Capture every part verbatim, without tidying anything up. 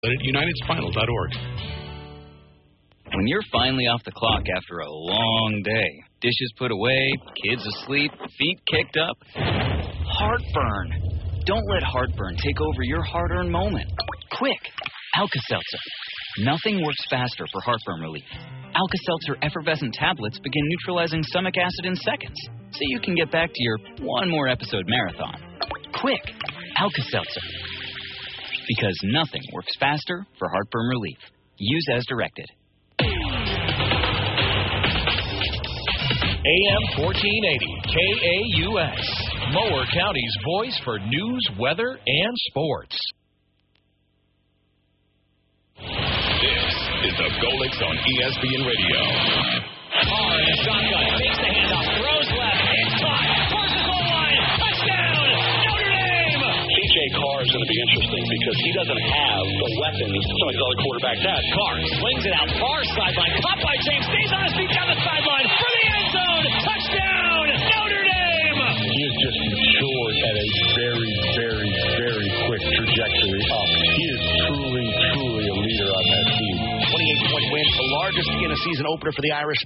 at united spinal dot org. When you're finally off the clock after a long day, dishes put away, kids asleep, feet kicked up, heartburn. Don't let heartburn take over your hard-earned moment. Quick, Alka-Seltzer. Nothing works faster for heartburn relief. Alka-Seltzer effervescent tablets begin neutralizing stomach acid in seconds, so you can get back to your one more episode marathon. Quick, Alka-Seltzer. Because nothing works faster for heartburn relief. Use as directed. A M fourteen eighty, K A U S, Mower County's voice for news, weather, and sports. This is the Golix on E S P N Radio. Carr in a shotgun, takes the handoff, throws left, it's caught, towards the goal line, touchdown, Notre Dame! C J Carr is going to be interesting because he doesn't have the weapons some of these other quarterbacks have. Carr slings it out, far sideline, caught by James, stays on his feet down the sideline, for the end zone, touchdown, Notre Dame! He has just matured at a very, very, very quick trajectory up. He is truly, truly a leader on that team. twenty-eight point win, the largest in a season opener for the Irish.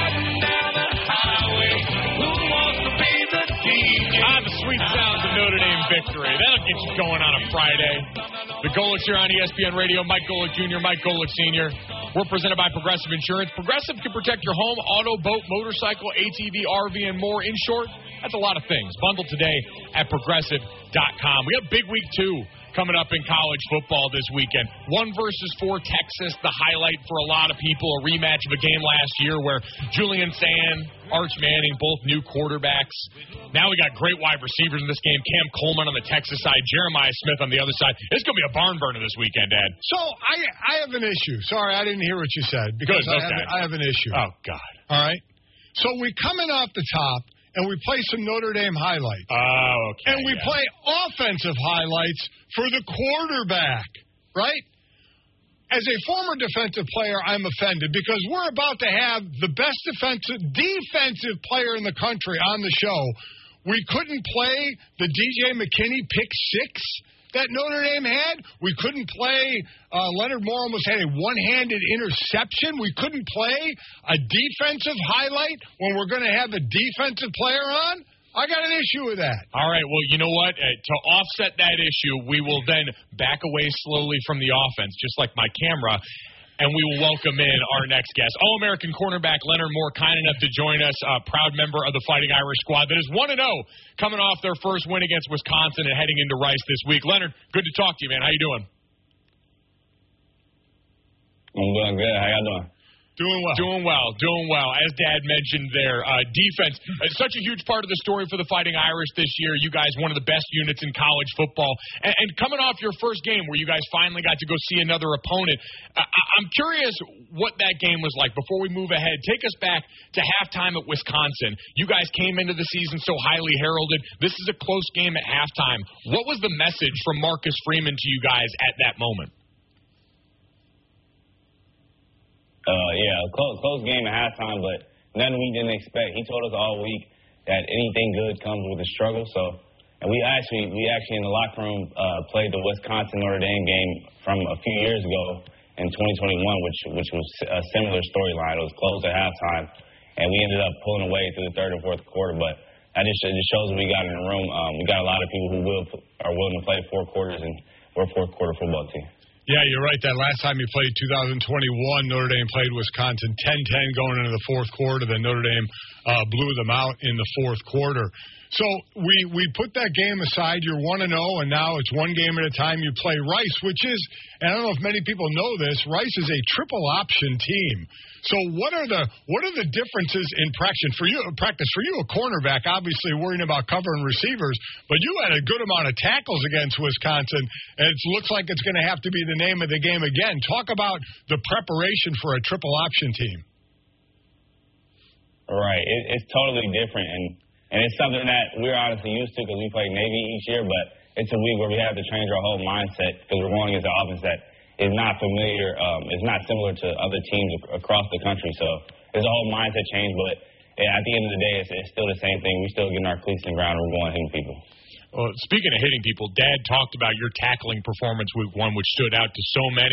Ah, the sweet sounds of Notre Dame victory. That'll get you going on a Friday. The Golix here on E S P N Radio. Mike Golick Junior, Mike Golick Senior We're presented by Progressive Insurance. Progressive can protect your home, auto, boat, motorcycle, A T V, R V, and more. In short, that's a lot of things. Bundle today at progressive dot com. We have big week two coming up in college football this weekend. One versus four Texas, the highlight for a lot of people, a rematch of a game last year where Julian Sand, Arch Manning, both new quarterbacks. Now we got great wide receivers in this game. Cam Coleman on the Texas side, Jeremiah Smith on the other side. It's going to be a barn burner this weekend, Ed. So I I have an issue. Sorry, I didn't hear what you said. Because Good, I, okay. have, I have an issue. Oh, God. All right? So we come in off the top, and we play some Notre Dame highlights. Oh, okay. And we yeah. play offensive highlights for the quarterback, right? As a former defensive player, I'm offended because we're about to have the best defensive defensive player in the country on the show. We couldn't play the D J McKinney pick six that Notre Dame had. We couldn't play uh, Leonard Moore almost had a one-handed interception. We couldn't play a defensive highlight when we're going to have a defensive player on. I got an issue with that. All right, well, you know what? Uh, to offset that issue, we will then back away slowly from the offense, just like my camera, and we will welcome in our next guest. All-American cornerback Leonard Moore, kind enough to join us, a proud member of the Fighting Irish squad that is one and oh, coming off their first win against Wisconsin and heading into Rice this week. Leonard, good to talk to you, man. How you doing? I'm doing good. How y'all doing? Doing well. Doing well. Doing well. As Dad mentioned there, uh, defense, uh, such a huge part of the story for the Fighting Irish this year. You guys, one of the best units in college football. And, and coming off your first game where you guys finally got to go see another opponent, uh, I'm curious what that game was like. Before we move ahead, take us back to halftime at Wisconsin. You guys came into the season so highly heralded. This is a close game at halftime. What was the message from Marcus Freeman to you guys at that moment? Uh, yeah, close, close game at halftime, but nothing we didn't expect. He told us all week that anything good comes with a struggle. So, and we actually, we actually in the locker room uh, played the Wisconsin Notre Dame game from a few years ago in twenty twenty-one, which which was a similar storyline. It was close at halftime, and we ended up pulling away through the third and fourth quarter. But that just, it just shows what we got in the room. Um, we got a lot of people who will are willing to play four quarters, and we're a fourth quarter football team. Yeah, you're right. That last time you played, two thousand twenty-one, Notre Dame played Wisconsin ten ten going into the fourth quarter. Then Notre Dame uh, blew them out in the fourth quarter. So we, we put that game aside. You're one and oh, and now it's one game at a time. You play Rice, which is, and I don't know if many people know this, Rice is a triple option team. So what are the what are the differences in practice for you? Practice for you, a cornerback, obviously worrying about covering receivers, but you had a good amount of tackles against Wisconsin, and it looks like it's going to have to be the name of the game again. Talk about the preparation for a triple option team. Right, it, it's totally different, and and it's something that we're honestly used to because we play Navy each year, but it's a week where we have to change our whole mindset because we're going against an offense that is not familiar, um, it's not similar to other teams ac- across the country. So there's a whole mindset change, but at the end of the day, it's, it's still the same thing. We're still getting our cleats in the ground and we're going hitting people. Uh, speaking of hitting people, Dad talked about your tackling performance week one, which stood out to so many.